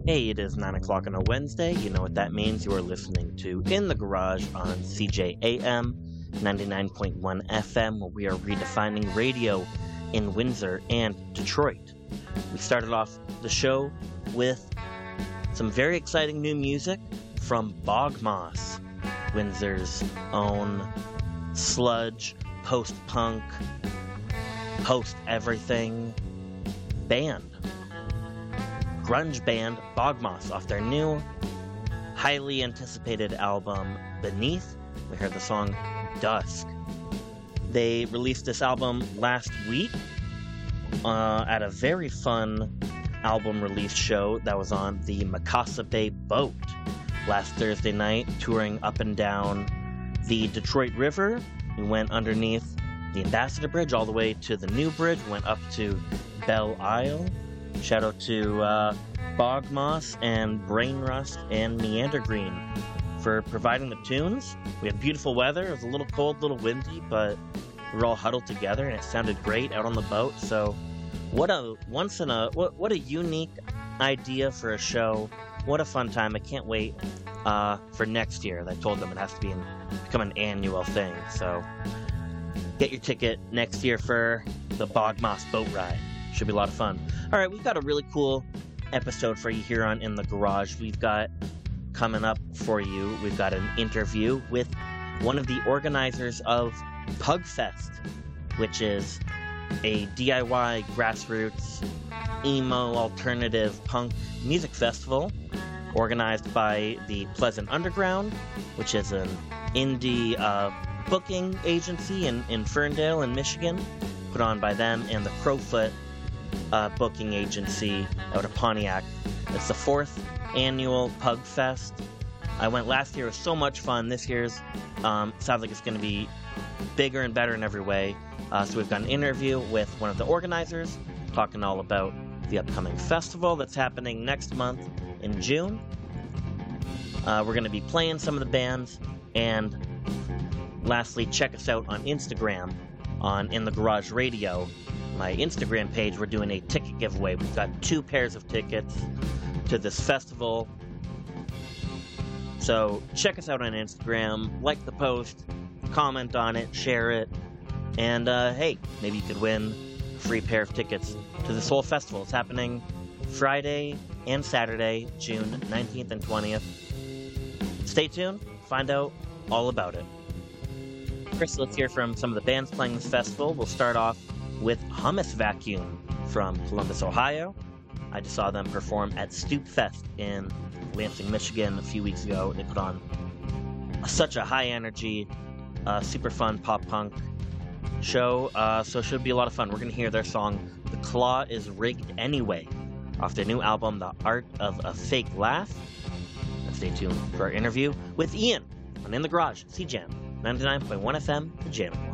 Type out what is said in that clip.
Hey, it is 9 o'clock on a Wednesday. You know what that means. You are listening to In the Garage on CJAM 99.1 FM, where we are redefining radio in Windsor and Detroit. We started off the show with some very exciting new music from Bog Moss, Windsor's own sludge, post-punk, post-everything band. Grunge band Bog Moss off their new, highly anticipated album Beneath. We heard the song Dusk. They released this album last week at a very fun album release show that was on the Mikasa Bay Boat last Thursday night, touring up and down the Detroit River. We went underneath the Ambassador Bridge all the way to the new bridge, went up to Belle Isle. Shout out to Bog Moss and Brain Rust and Meander Green for providing the tunes. We had beautiful weather. It was a little cold, a little windy, but we were all huddled together and it sounded great out on the boat. So what a unique idea for a show. What a fun time. I can't wait for next year. I told them it has to become an annual thing. So get your ticket next year for the Bog Moss boat ride. Should be a lot of fun. All right, we've got a really cool episode for you here on In the Garage. We've got coming up for you, we've got an interview with one of the organizers of Pugfest, which is a DIY grassroots emo alternative punk music festival organized by the Pleasant Underground, which is an indie booking agency in Ferndale in Michigan, put on by them and the Crowfoot booking agency out of Pontiac. It's the 4th annual Pugfest. I went last year. It was so much fun. This year's sounds like it's going to be bigger and better in every way. So we've got an interview with one of the organizers talking all about the upcoming festival that's happening next month in June. We're going to be playing some of the bands. And lastly, check us out on Instagram on In the Garage Radio. My Instagram page, we're doing a ticket giveaway. We've got 2 pairs of tickets to this festival. So check us out on Instagram, like the post, comment on it, share it, and hey, maybe you could win a free pair of tickets to this whole festival. It's happening Friday and Saturday, June 19th and 20th. Stay tuned, find out all about it. First, let's hear from some of the bands playing this festival. We'll start off with Hummus Vacuum from Columbus, Ohio. I just saw them perform at Stoop Fest in Lansing, Michigan a few weeks ago. They put on such a high energy, super fun pop punk show, so it should be a lot of fun. We're going to hear their song The Claw Is Rigged Anyway off their new album The Art of a Fake Laugh. And stay tuned for our interview with Ian on In the Garage, CJAM 99.1 FM, The Jam.